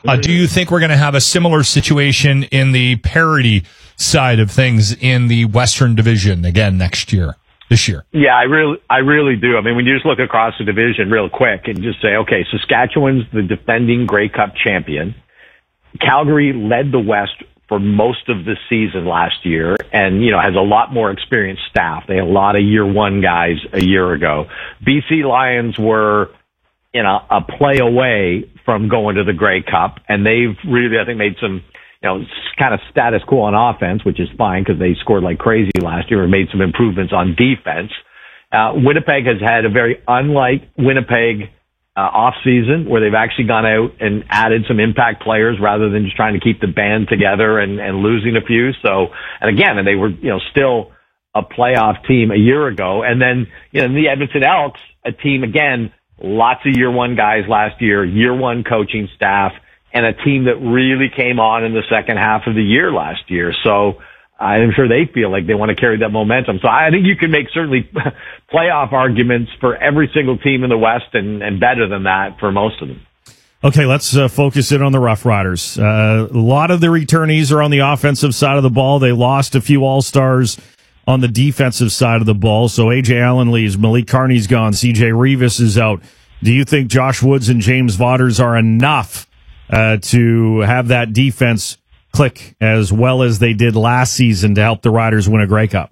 Do you think we're going to have a similar situation in the parity side of things in the Western Division again this year? Yeah, I really do. I mean, when you just look across the division real quick and just say, okay, Saskatchewan's the defending Grey Cup champion. Calgary led the West for most of the season last year and, has a lot more experienced staff. They had a lot of year one guys a year ago. BC Lions were a play away from going to the Grey Cup, and they've really, I think, made some, kind of status quo on offense, which is fine because they scored like crazy last year and made some improvements on defense. Winnipeg has had a very unlike Winnipeg off season where they've actually gone out and added some impact players rather than just trying to keep the band together and losing a few. So, and they were, still a playoff team a year ago. And then, the Edmonton Elks, a team, again, lots of year one guys last year one coaching staff, and a team that really came on in the second half of the year last year. So I'm sure they feel like they want to carry that momentum. So I think you can make certainly playoff arguments for every single team in the West and better than that for most of them. Okay, let's focus in on the Rough Riders. A lot of the returnees are on the offensive side of the ball. They lost a few All-Stars on the defensive side of the ball. So A.J. Allen leaves, Malik Carney's gone, C.J. Revis is out. Do you think Josh Woods and James Vaughters are enough to have that defense click as well as they did last season to help the Riders win a Grey Cup?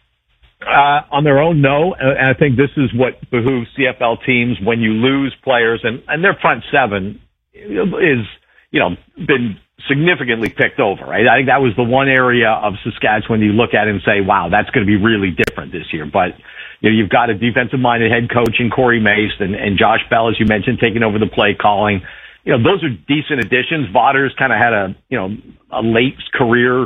On their own, no. And I think this is what behooves CFL teams when you lose players, and their front seven is, been significantly picked over, right? I think that was the one area of Saskatchewan you look at and say, wow, that's going to be really different this year. But, you've got a defensive-minded head coach in Corey Mace and Josh Bell, as you mentioned, taking over the play calling. Those are decent additions. Vaughters kind of had a late career,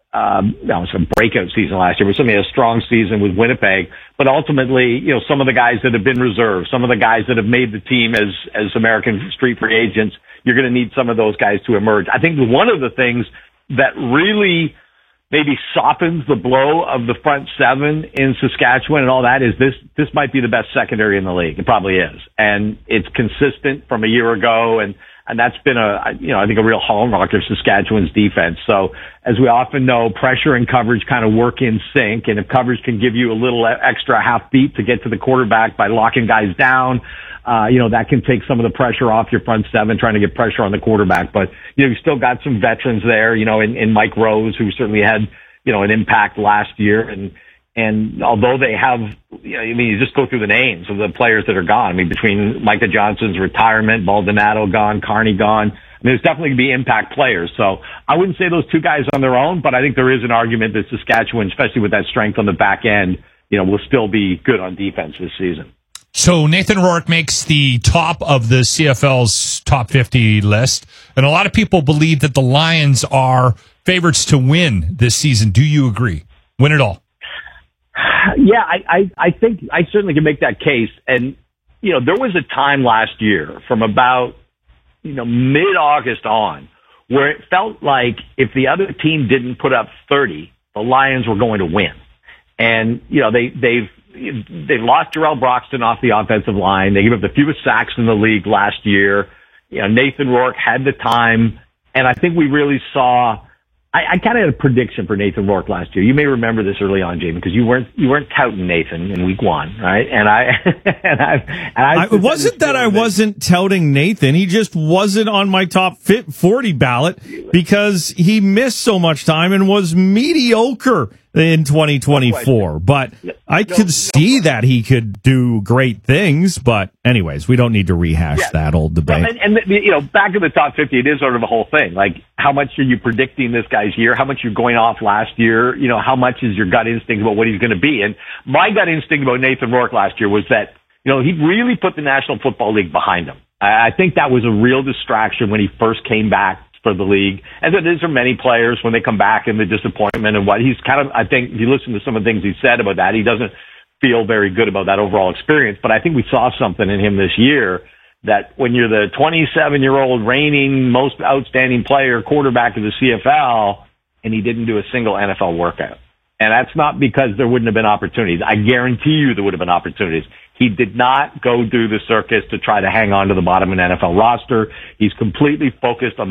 some breakout season last year, but certainly a strong season with Winnipeg. But ultimately, some of the guys that have been reserved, some of the guys that have made the team as American street free agents, you're going to need some of those guys to emerge. I think one of the things that really maybe softens the blow of the front seven in Saskatchewan and all that is this might be the best secondary in the league. It probably is. And it's consistent from a year ago. And that's been I think a real hallmark of Saskatchewan's defense. So as we often know, pressure and coverage kind of work in sync. And if coverage can give you a little extra half beat to get to the quarterback by locking guys down, that can take some of the pressure off your front seven trying to get pressure on the quarterback. But, you've still got some veterans there, in Mike Rose, who certainly had, an impact last year. And although they have, you just go through the names of the players that are gone. I mean, between Micah Johnson's retirement, Baldonado gone, Carney gone, there's definitely going to be impact players. So I wouldn't say those two guys on their own, but I think there is an argument that Saskatchewan, especially with that strength on the back end, will still be good on defense this season. So Nathan Rourke makes the top of the CFL's top 50 list, and a lot of people believe that the Lions are favorites to win this season. Do you agree? Win it all? Yeah, I think I certainly can make that case. And, there was a time last year from about, mid-August on where it felt like if the other team didn't put up 30, the Lions were going to win. And, they've lost Jarrell Broxton off the offensive line. They gave up the fewest sacks in the league last year. Nathan Rourke had the time. And I think we really saw, I kind of had a prediction for Nathan Rourke last year. You may remember this early on, Jamie, because you weren't touting Nathan in week one, right? And it wasn't that I wasn't touting Nathan. He just wasn't on my top 40 ballot because he missed so much time and was mediocre in 2024. But I could see that he could do great things. But anyways, we don't need to rehash that old debate. And back in the top 50, it is sort of a whole thing. Like, how much are you predicting this guy's year? How much you're going off last year? How much is your gut instinct about what he's going to be? And my gut instinct about Nathan Rourke last year was that, he really put the National Football League behind him. I think that was a real distraction when he first came back for the league. And there are many players when they come back and the disappointment and what he's kind of, I think if you listen to some of the things he said about that, he doesn't feel very good about that overall experience. But I think we saw something in him this year that when you're the 27-year-old reigning most outstanding player quarterback of the CFL and he didn't do a single NFL workout. And that's not because there wouldn't have been opportunities. I guarantee you there would have been opportunities. He did not go do the circus to try to hang on to the bottom of an NFL roster. He's completely focused on